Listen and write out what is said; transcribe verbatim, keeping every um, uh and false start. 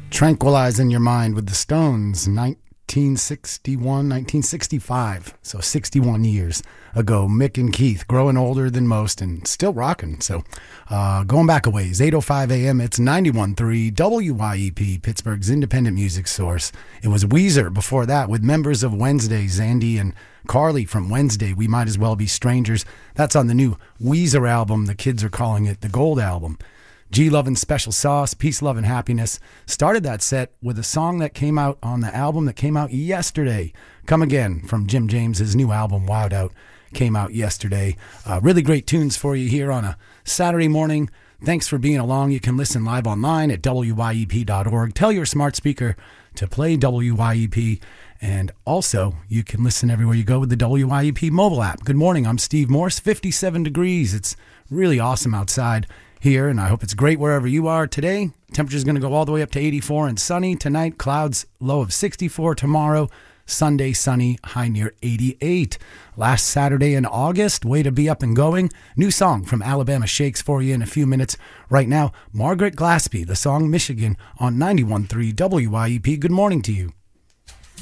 Tranquilizing Your Mind with the Stones, nineteen sixty-one, nineteen sixty-five, so sixty-one years ago. Mick and Keith, growing older than most and still rocking. So uh, going back a ways, eight oh five a.m., it's ninety-one point three W Y E P, Pittsburgh's independent music source. It was Weezer before that with members of Wednesday, Zandy and Carly from Wednesday, We Might As Well Be Strangers. That's on the new Weezer album. The kids are calling it the Gold Album. G Love and Special Sauce, Peace, Love, and Happiness. Started that set with a song that came out on the album that came out yesterday. Come Again from Jim James' new album, Wild Out, came out yesterday. Uh, really great tunes for you here on a Saturday morning. Thanks for being along. You can listen live online at W Y E P dot org. Tell your smart speaker to play W Y E P. And also, you can listen everywhere you go with the W Y E P mobile app. Good morning. I'm Steve Morse. fifty-seven degrees. It's really awesome outside here, and I hope it's great wherever you are today. Temperature's going to go all the way up to eighty-four and sunny tonight. Clouds, low of sixty-four tomorrow. Sunday, sunny, high near eighty-eight. Last Saturday in August, way to be up and going. New song from Alabama Shakes for you in a few minutes. Right now, Margaret Glaspie, the song Michigan on ninety-one point three W Y E P. Good morning to you.